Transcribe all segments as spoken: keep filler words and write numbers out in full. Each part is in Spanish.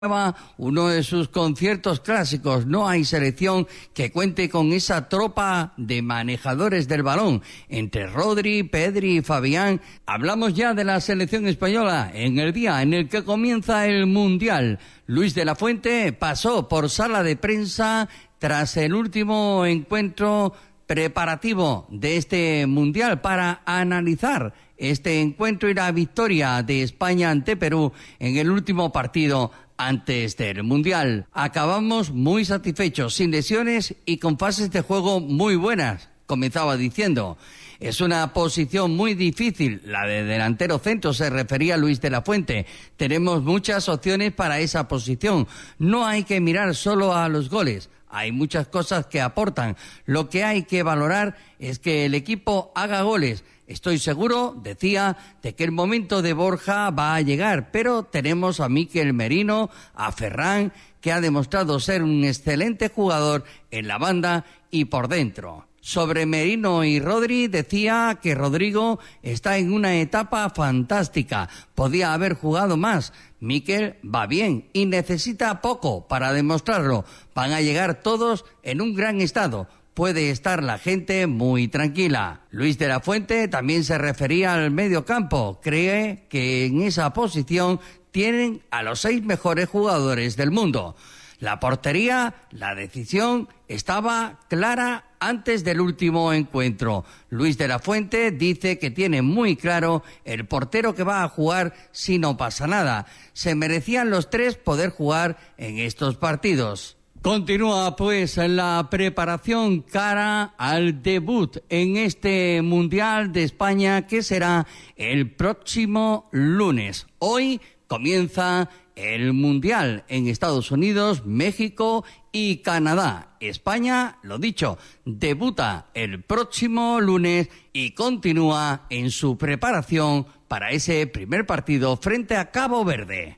uno de sus conciertos clásicos. No hay selección que cuente con esa tropa de manejadores del balón, entre Rodri, Pedri y Fabián. Hablamos ya de la selección española en el día en el que comienza el Mundial. Luis de la Fuente pasó por sala de prensa tras el último encuentro preparativo de este Mundial para analizar este encuentro y la victoria de España ante Perú en el último partido antes del Mundial. Acabamos muy satisfechos, sin lesiones y con fases de juego muy buenas, comenzaba diciendo. Es una posición muy difícil, la de delantero centro, se refería Luis de la Fuente. Tenemos muchas opciones para esa posición. No hay que mirar solo a los goles. Hay muchas cosas que aportan. Lo que hay que valorar es que el equipo haga goles. Estoy seguro, decía, de que el momento de Borja va a llegar, pero tenemos a Mikel Merino, a Ferran, que ha demostrado ser un excelente jugador en la banda y por dentro. Sobre Merino y Rodri, decía que Rodrigo está en una etapa fantástica. Podía haber jugado más. Mikel va bien y necesita poco para demostrarlo. Van a llegar todos en un gran estado. Puede estar la gente muy tranquila. Luis de la Fuente también se refería al mediocampo. Cree que en esa posición tienen a los seis mejores jugadores del mundo. La portería, la decisión estaba clara antes del último encuentro. Luis de la Fuente dice que tiene muy claro el portero que va a jugar si no pasa nada. Se merecían los tres poder jugar en estos partidos. Continúa pues la preparación cara al debut en este Mundial de España que será el próximo lunes. Hoy comienza el Mundial en Estados Unidos, México y Canadá. España, lo dicho, debuta el próximo lunes y continúa en su preparación para ese primer partido frente a Cabo Verde.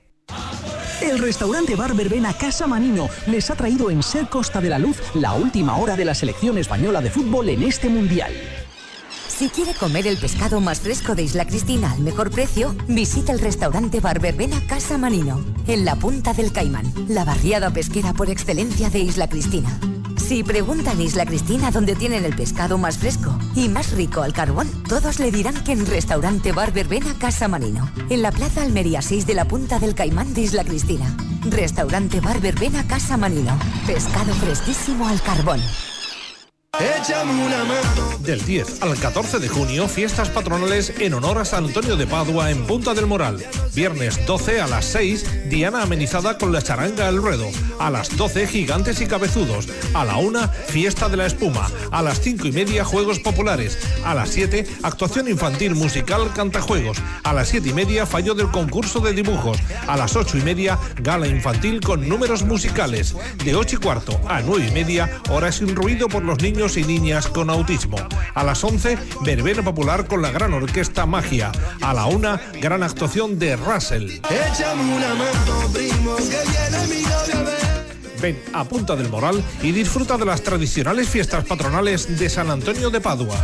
El restaurante Bar Verbena Casa Manino les ha traído en Ser Costa de la Luz la última hora de la selección española de fútbol en este Mundial. Si quiere comer el pescado más fresco de Isla Cristina al mejor precio, visita el restaurante Bar Verbena Casa Manino, en la Punta del Caimán, la barriada pesquera por excelencia de Isla Cristina. Si preguntan Isla Cristina dónde tienen el pescado más fresco y más rico al carbón, todos le dirán que en restaurante Bar Verbena Casa Manino, en la Plaza Almería seis de la Punta del Caimán de Isla Cristina. Restaurante Bar Verbena Casa Manino, pescado fresquísimo al carbón. Del diez al catorce de junio, fiestas patronales en honor a San Antonio de Padua en Punta del Moral. Viernes doce a las seis, diana amenizada con la charanga El Ruedo. A las doce, gigantes y cabezudos. A la una, fiesta de la espuma. A las cinco y media, juegos populares. A las siete, actuación infantil musical Cantajuegos. A las siete y media, fallo del concurso de dibujos. A las ocho y media, gala infantil con números musicales. De ocho y cuarto a nueve y media, hora sin ruido por los niños y niñas con autismo. A las once, verbena popular con la gran orquesta Magia. A la una, gran actuación de Russell. Ven a Punta del Moral y disfruta de las tradicionales fiestas patronales de San Antonio de Padua.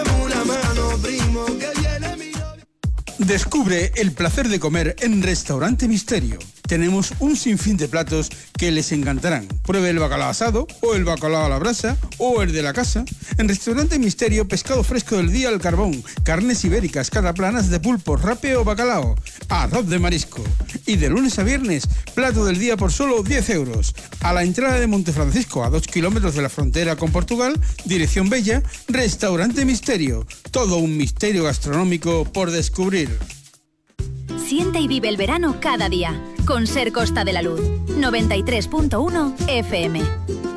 Descubre el placer de comer en Restaurante Misterio. Tenemos un sinfín de platos que les encantarán. Pruebe el bacalao asado, o el bacalao a la brasa, o el de la casa. En Restaurante Misterio, pescado fresco del día al carbón, carnes ibéricas, cataplanas de pulpo, rape o bacalao, arroz de marisco. Y de lunes a viernes, plato del día por solo diez euros. A la entrada de Montefrancisco, a dos kilómetros de la frontera con Portugal, dirección Bella, Restaurante Misterio. Todo un misterio gastronómico por descubrir. Siente y vive el verano cada día, con Ser Costa de la Luz, noventa y tres punto uno F M.